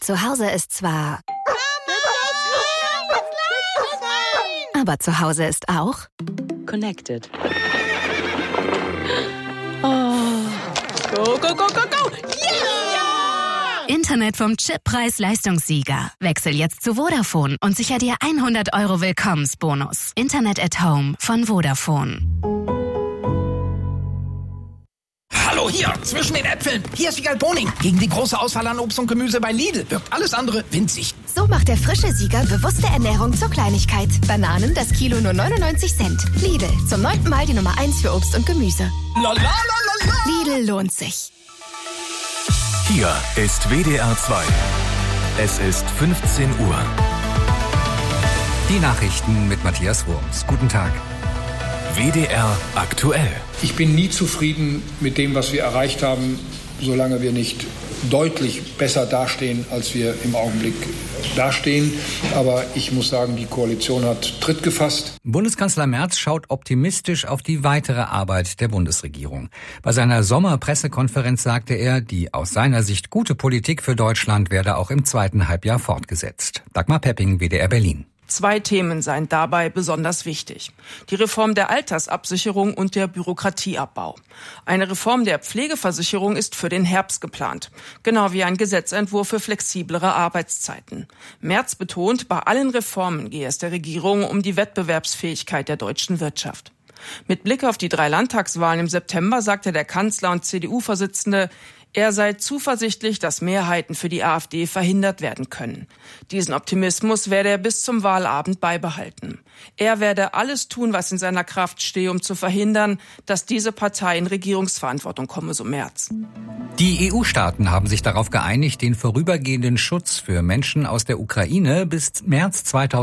Zu Hause ist zwar... Aber zu Hause ist auch... Connected. Oh. Go, go, go, go, go! Yeah! Internet vom Chip-Preis-Leistungssieger. Wechsel jetzt zu Vodafone und sicher dir 100 € Willkommensbonus. Internet at Home von Vodafone. Hallo, hier, zwischen den Äpfeln. Hier ist Wiegald Boning. Gegen die große Auswahl an Obst und Gemüse bei Lidl wirkt alles andere winzig. So macht der frische Sieger bewusste Ernährung zur Kleinigkeit. Bananen, das Kilo nur 99 Cent. Lidl, zum 9. Mal die Nummer 1 für Obst und Gemüse. Lidl lohnt sich. Hier ist WDR 2. Es ist 15 Uhr. Die Nachrichten mit Matthias Wurms. Guten Tag. WDR aktuell. Ich bin nie zufrieden mit dem, was wir erreicht haben, solange wir nicht deutlich besser dastehen, als wir im Augenblick dastehen. Aber ich muss sagen, die Koalition hat Tritt gefasst. Bundeskanzler Merz schaut optimistisch auf die weitere Arbeit der Bundesregierung. Bei seiner Sommerpressekonferenz sagte er, die aus seiner Sicht gute Politik für Deutschland werde auch im zweiten Halbjahr fortgesetzt. Dagmar Pepping, WDR Berlin. 2 Themen seien dabei besonders wichtig. Die Reform der Altersabsicherung und der Bürokratieabbau. Eine Reform der Pflegeversicherung ist für den Herbst geplant. Genau wie ein Gesetzentwurf für flexiblere Arbeitszeiten. Merz betont, bei allen Reformen gehe es der Regierung um die Wettbewerbsfähigkeit der deutschen Wirtschaft. Mit Blick auf die 3 Landtagswahlen im September sagte der Kanzler und CDU-Vorsitzende, er sei zuversichtlich, dass Mehrheiten für die AfD verhindert werden können. Diesen Optimismus werde er bis zum Wahlabend beibehalten. Er werde alles tun, was in seiner Kraft stehe, um zu verhindern, dass diese Partei in Regierungsverantwortung komme, so Merz. Die EU-Staaten haben sich darauf geeinigt, den vorübergehenden Schutz für Menschen aus der Ukraine bis März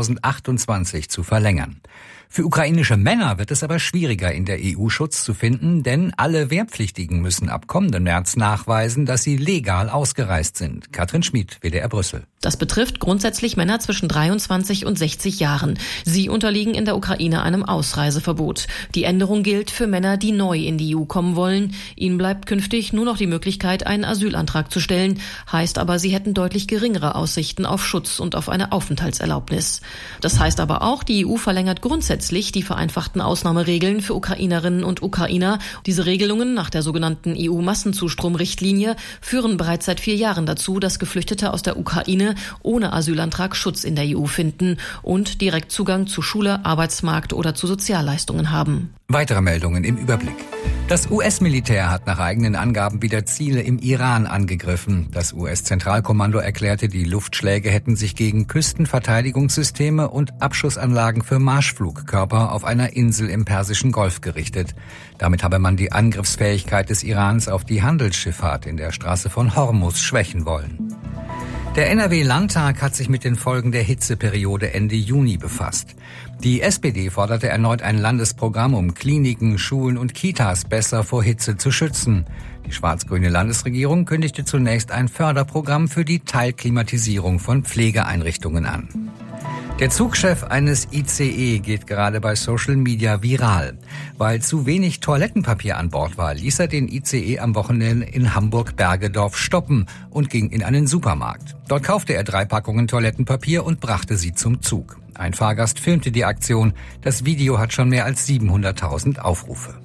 2028 zu verlängern. Für ukrainische Männer wird es aber schwieriger, in der EU Schutz zu finden, denn alle Wehrpflichtigen müssen ab kommenden März nachweisen, dass sie legal ausgereist sind. Katrin Schmid, WDR Brüssel. Das betrifft grundsätzlich Männer zwischen 23 und 60 Jahren. Sie unterliegen in der Ukraine einem Ausreiseverbot. Die Änderung gilt für Männer, die neu in die EU kommen wollen. Ihnen bleibt künftig nur noch die Möglichkeit, einen Asylantrag zu stellen. Heißt aber, sie hätten deutlich geringere Aussichten auf Schutz und auf eine Aufenthaltserlaubnis. Das heißt aber auch, die EU verlängert grundsätzlich die vereinfachten Ausnahmeregeln für Ukrainerinnen und Ukrainer. Diese Regelungen nach der sogenannten EU-Massenzustrom-Richtlinie führen bereits seit 4 Jahren dazu, dass Geflüchtete aus der Ukraine ohne Asylantrag Schutz in der EU finden und direkt Zugang zu Schule, Arbeitsmarkt oder zu Sozialleistungen haben. Weitere Meldungen im Überblick. Das US-Militär hat nach eigenen Angaben wieder Ziele im Iran angegriffen. Das US-Zentralkommando erklärte, die Luftschläge hätten sich gegen Küstenverteidigungssysteme und Abschussanlagen für Marschflugkörper auf einer Insel im Persischen Golf gerichtet. Damit habe man die Angriffsfähigkeit des Irans auf die Handelsschifffahrt in der Straße von Hormuz schwächen wollen. Der NRW-Landtag hat sich mit den Folgen der Hitzeperiode Ende Juni befasst. Die SPD forderte erneut ein Landesprogramm, um Kliniken, Schulen und Kitas besser vor Hitze zu schützen. Die schwarz-grüne Landesregierung kündigte zunächst ein Förderprogramm für die Teilklimatisierung von Pflegeeinrichtungen an. Der Zugchef eines ICE geht gerade bei Social Media viral. Weil zu wenig Toilettenpapier an Bord war, ließ er den ICE am Wochenende in Hamburg-Bergedorf stoppen und ging in einen Supermarkt. Dort kaufte er 3 Packungen Toilettenpapier und brachte sie zum Zug. Ein Fahrgast filmte die Aktion. Das Video hat schon mehr als 700.000 Aufrufe.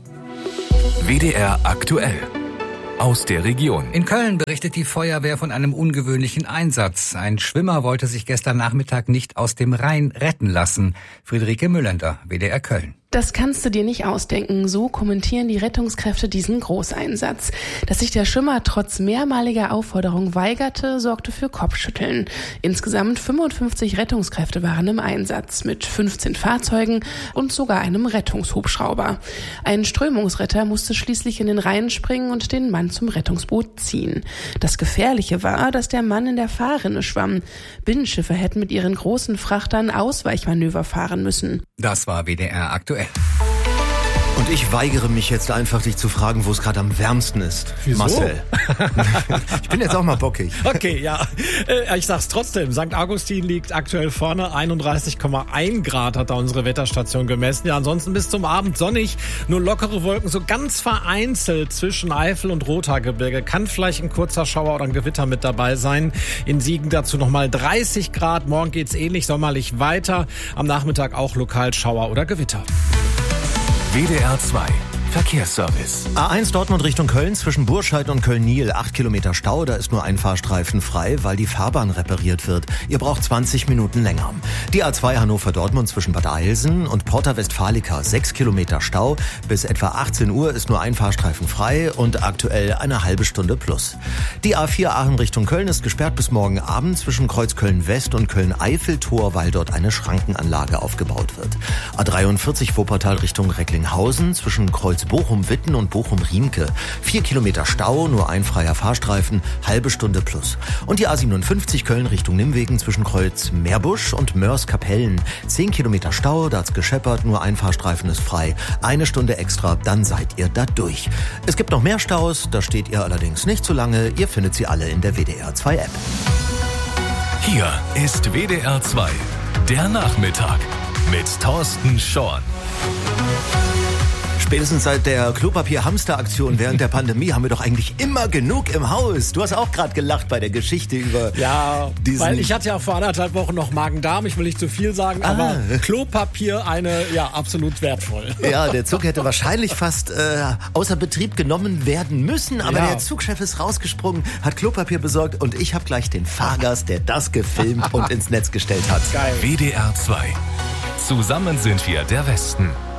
WDR aktuell. Aus der Region. In Köln berichtet die Feuerwehr von einem ungewöhnlichen Einsatz. Ein Schwimmer wollte sich gestern Nachmittag nicht aus dem Rhein retten lassen. Friederike Müllender, WDR Köln. Das kannst du dir nicht ausdenken, so kommentieren die Rettungskräfte diesen Großeinsatz. Dass sich der Schwimmer trotz mehrmaliger Aufforderung weigerte, sorgte für Kopfschütteln. Insgesamt 55 Rettungskräfte waren im Einsatz, mit 15 Fahrzeugen und sogar einem Rettungshubschrauber. Ein Strömungsretter musste schließlich in den Rhein springen und den Mann zum Rettungsboot ziehen. Das Gefährliche war, dass der Mann in der Fahrrinne schwamm. Binnenschiffe hätten mit ihren großen Frachtern Ausweichmanöver fahren müssen. Das war WDR aktuell. Und ich weigere mich jetzt einfach, dich zu fragen, wo es gerade am wärmsten ist. Wieso? Marcel. Ich bin jetzt auch mal bockig. Okay, ja. Ich sag's trotzdem. St. Augustin liegt aktuell vorne. 31,1 Grad hat da unsere Wetterstation gemessen. Ja, ansonsten bis zum Abend sonnig. Nur lockere Wolken, so ganz vereinzelt zwischen Eifel und Rothaargebirge. Kann vielleicht ein kurzer Schauer oder ein Gewitter mit dabei sein. In Siegen dazu nochmal 30 Grad. Morgen geht's ähnlich sommerlich weiter. Am Nachmittag auch lokal Schauer oder Gewitter. WDR 2 Verkehrsservice. A1 Dortmund Richtung Köln zwischen Burscheid und Köln-Niel. 8 Kilometer Stau, da ist nur ein Fahrstreifen frei, weil die Fahrbahn repariert wird. Ihr braucht 20 Minuten länger. Die A2 Hannover-Dortmund zwischen Bad Eilsen und Porta Westfalica. 6 Kilometer Stau. Bis etwa 18 Uhr ist nur ein Fahrstreifen frei und aktuell eine halbe Stunde plus. Die A4 Aachen Richtung Köln ist gesperrt bis morgen Abend zwischen Kreuz Köln-West und Köln-Eifel-Tor, weil dort eine Schrankenanlage aufgebaut wird. A43 Wuppertal Richtung Recklinghausen zwischen Kreuz Bochum-Witten und Bochum-Riemke. 4 Kilometer Stau, nur ein freier Fahrstreifen, halbe Stunde plus. Und die A57 Köln Richtung Nimwegen zwischen Kreuz Meerbusch und Mörs-Kapellen. 10 Kilometer Stau, da hat's gescheppert, nur ein Fahrstreifen ist frei. Eine Stunde extra, dann seid ihr da durch. Es gibt noch mehr Staus, da steht ihr allerdings nicht so lange. Ihr findet sie alle in der WDR 2 App. Hier ist WDR 2, der Nachmittag mit Thorsten Schorn. Spätestens seit der Klopapier-Hamster-Aktion während der Pandemie haben wir doch eigentlich immer genug im Haus. Du hast auch gerade gelacht bei der Geschichte über diesen... weil ich hatte ja vor 1,5 Wochen noch Magen-Darm, ich will nicht zu viel sagen, aber Klopapier absolut wertvoll. Ja, der Zug hätte wahrscheinlich fast außer Betrieb genommen werden müssen, aber der Zugchef ist rausgesprungen, hat Klopapier besorgt und ich habe gleich den Fahrgast, der das gefilmt und ins Netz gestellt hat. Geil. WDR 2. Zusammen sind wir der Westen.